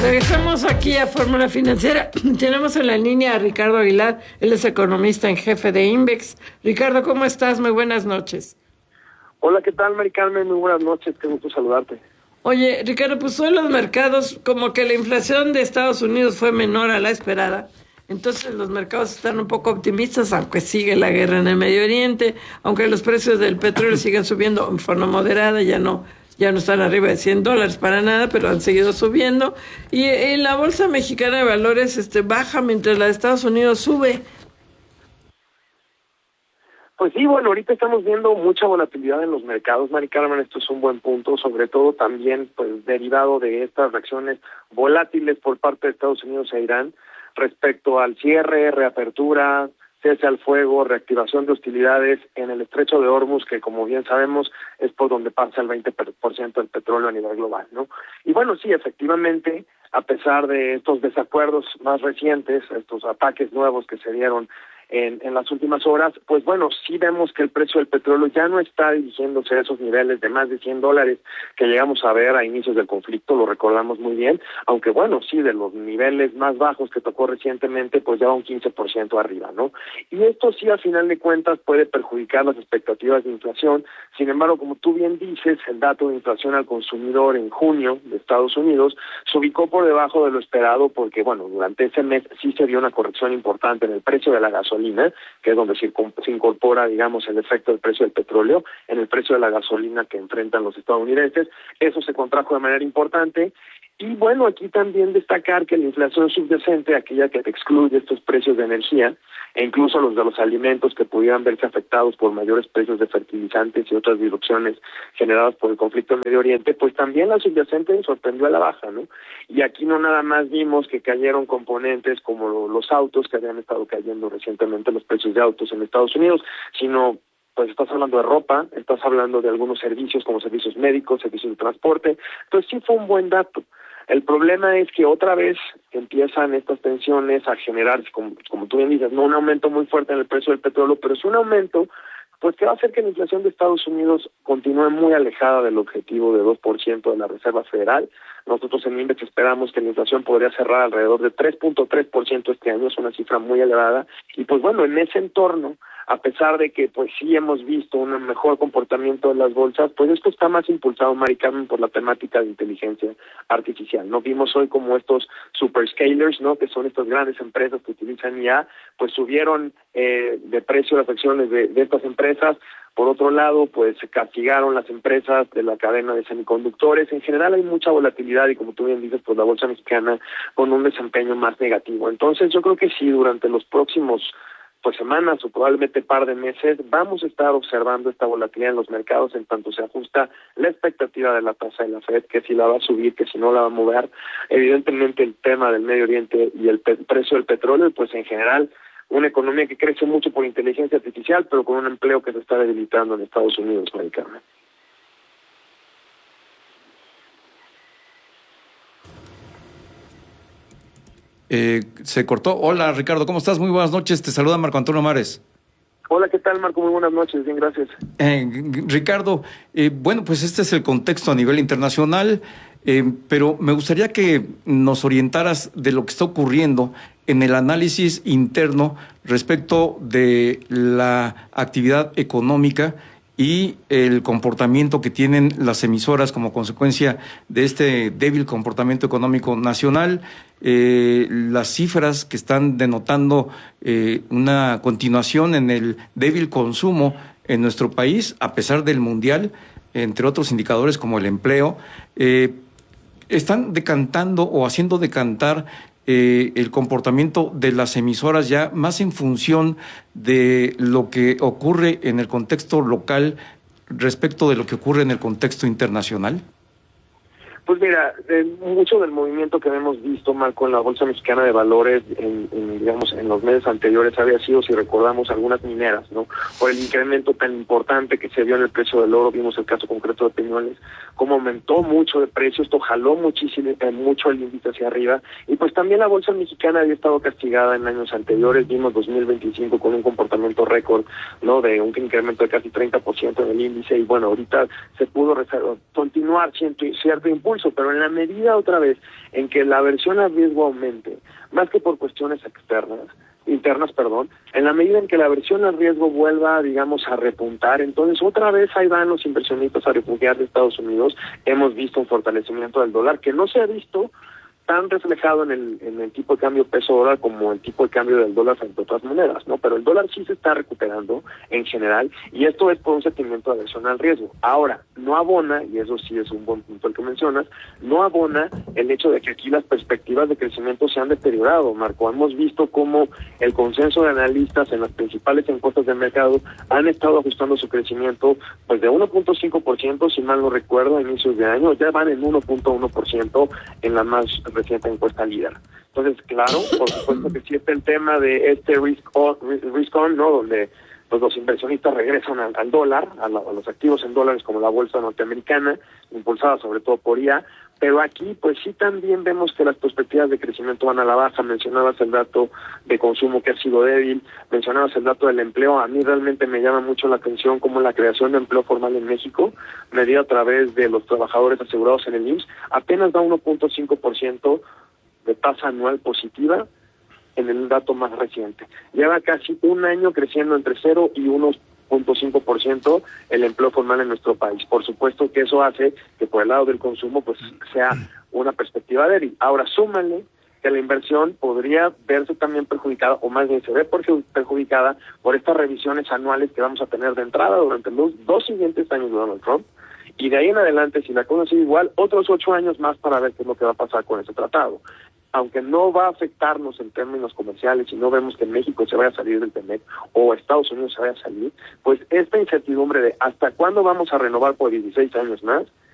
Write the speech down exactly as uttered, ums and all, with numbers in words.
Regresamos aquí a Fórmula Financiera. Tenemos en la línea a Ricardo Aguilar, él es economista en jefe de Invex. Ricardo, ¿cómo estás? Muy buenas noches. Hola, ¿qué tal, Mari Carmen? Muy buenas noches, qué gusto saludarte. Oye, Ricardo, pues hoy los mercados, como que la inflación de Estados Unidos fue menor a la esperada, entonces los mercados están un poco optimistas, aunque sigue la guerra en el Medio Oriente, aunque los precios del petróleo siguen subiendo en forma moderada, ya no ya no están arriba de cien dólares para nada, pero han seguido subiendo, y en la Bolsa Mexicana de Valores este baja mientras la de Estados Unidos sube. Pues sí, bueno, ahorita estamos viendo mucha volatilidad en los mercados, Mari Carmen, esto es un buen punto, sobre todo también pues derivado de estas reacciones volátiles por parte de Estados Unidos e Irán respecto al cierre, reapertura, cese al fuego, reactivación de hostilidades en el estrecho de Hormuz, que como bien sabemos es por donde pasa el veinte por ciento del petróleo a nivel global, ¿no? Y bueno, sí, efectivamente, a pesar de estos desacuerdos más recientes, estos ataques nuevos que se dieron En, en las últimas horas, pues bueno, sí vemos que el precio del petróleo ya no está dirigiéndose a esos niveles de más de cien dólares que llegamos a ver a inicios del conflicto, lo recordamos muy bien, aunque bueno, sí, de los niveles más bajos que tocó recientemente, pues ya va un quince por ciento arriba, ¿no? Y esto sí, a final de cuentas, puede perjudicar las expectativas de inflación. Sin embargo, como tú bien dices, el dato de inflación al consumidor en junio de Estados Unidos se ubicó por debajo de lo esperado porque, bueno, durante ese mes sí se dio una corrección importante en el precio de la gasolina, que es donde se incorpora, digamos, el efecto del precio del petróleo, en el precio de la gasolina que enfrentan los estadounidenses. Eso se contrajo de manera importante. Y bueno, aquí también destacar que la inflación subyacente, aquella que excluye estos precios de energía, e incluso los de los alimentos que pudieran verse afectados por mayores precios de fertilizantes y otras disrupciones generadas por el conflicto en Medio Oriente, pues también la subyacente sorprendió a la baja, ¿no? Y aquí no nada más vimos que cayeron componentes como los autos, que habían estado cayendo recientemente los precios de autos en Estados Unidos, sino pues estás hablando de ropa, estás hablando de algunos servicios como servicios médicos, servicios de transporte. Entonces sí fue un buen dato. El problema es que otra vez empiezan estas tensiones a generarse, como, como tú bien dices, no un aumento muy fuerte en el precio del petróleo, pero es un aumento pues que va a hacer que la inflación de Estados Unidos continúe muy alejada del objetivo de dos por ciento de la Reserva Federal. Nosotros en Index esperamos que la inflación podría cerrar alrededor de tres punto tres por ciento este año, es una cifra muy elevada, y pues bueno, en ese entorno, a pesar de que pues sí hemos visto un mejor comportamiento de las bolsas, pues esto está más impulsado, Mari Carmen, por la temática de inteligencia artificial, ¿no? Vimos hoy como estos superscalers, ¿no?, que son estas grandes empresas que utilizan I A, pues subieron eh, de precio las acciones de, de estas empresas. Por otro lado, pues se castigaron las empresas de la cadena de semiconductores. En general hay mucha volatilidad y, como tú bien dices, pues la bolsa mexicana con un desempeño más negativo. Entonces yo creo que sí, durante los próximos pues semanas o probablemente par de meses vamos a estar observando esta volatilidad en los mercados en tanto se ajusta la expectativa de la tasa de la Fed, que si la va a subir, que si no la va a mover. Evidentemente el tema del Medio Oriente y el pe- precio del petróleo, pues en general una economía que crece mucho por inteligencia artificial, pero con un empleo que se está debilitando en Estados Unidos, Mari Carmen. Eh, se cortó. Hola, Ricardo, ¿cómo estás? Muy buenas noches. Te saluda Marco Antonio Mares. Hola, ¿qué tal, Marco? Muy buenas noches. Bien, gracias. Eh, Ricardo, eh, bueno, pues este es el contexto a nivel internacional, eh, pero me gustaría que nos orientaras de lo que está ocurriendo en el análisis interno respecto de la actividad económica y el comportamiento que tienen las emisoras como consecuencia de este débil comportamiento económico nacional, eh, las cifras que están denotando eh, una continuación en el débil consumo en nuestro país, a pesar del mundial, entre otros indicadores como el empleo, eh, están decantando o haciendo decantar Eh, el comportamiento de las emisoras ya más en función de lo que ocurre en el contexto local respecto de lo que ocurre en el contexto internacional? Pues mira, eh, mucho del movimiento que hemos visto, Marco, en la Bolsa Mexicana de Valores, en, en, digamos, en los meses anteriores había sido, si recordamos, algunas mineras, ¿no? Por el incremento tan importante que se vio en el precio del oro, vimos el caso concreto de Peñoles, cómo aumentó mucho de precio, esto jaló muchísimo, eh, mucho el índice hacia arriba, y pues también la Bolsa Mexicana había estado castigada en años anteriores, vimos dos mil veinticinco con un comportamiento récord, ¿no? De un incremento de casi treinta por ciento en el índice, y bueno, ahorita se pudo continuar cierto, cierto impulso, impulso, pero en la medida otra vez en que la aversión al riesgo aumente, más que por cuestiones externas, internas, perdón, en la medida en que la aversión al riesgo vuelva, digamos, a repuntar, entonces otra vez ahí van los inversionistas a refugiar de Estados Unidos. Hemos visto un fortalecimiento del dólar que no se ha visto tan reflejado en el, en el tipo de cambio peso-dólar como el tipo de cambio del dólar frente a otras monedas, ¿no? Pero el dólar sí se está recuperando en general, y esto es por un sentimiento de aversión al riesgo. Ahora, no abona, y eso sí es un buen punto el que mencionas, no abona el hecho de que aquí las perspectivas de crecimiento se han deteriorado, Marco. Hemos visto cómo el consenso de analistas en las principales encuestas del mercado han estado ajustando su crecimiento pues de uno punto cinco por ciento, si mal no recuerdo, a inicios de año, ya van en uno punto uno por ciento en la más reciente encuesta líder. Entonces, claro, por supuesto que sí está el tema de este risk on, risk on, ¿no? Donde pues los inversionistas regresan al, al dólar, a, la, a los activos en dólares como la bolsa norteamericana, impulsada sobre todo por I A, pero aquí pues sí también vemos que las perspectivas de crecimiento van a la baja. Mencionabas el dato de consumo que ha sido débil, mencionabas el dato del empleo. A mí realmente me llama mucho la atención cómo la creación de empleo formal en México, medida a través de los trabajadores asegurados en el I M S S, apenas da uno punto cinco por ciento de tasa anual positiva en el dato más reciente. Lleva casi un año creciendo entre cero y uno punto cinco por ciento el empleo formal en nuestro país. Por supuesto que eso hace que por el lado del consumo pues sea una perspectiva débil. Ahora súmale que la inversión podría verse también perjudicada, o más bien se ve perjudicada por estas revisiones anuales que vamos a tener de entrada durante los dos siguientes años de Donald Trump, y de ahí en adelante, si la cosa sigue igual, otros ocho años más para ver qué es lo que va a pasar con ese tratado. Aunque no va a afectarnos en términos comerciales y no vemos que México se vaya a salir del T M E C o Estados Unidos se vaya a salir, pues esta incertidumbre de hasta cuándo vamos a renovar por dieciséis años más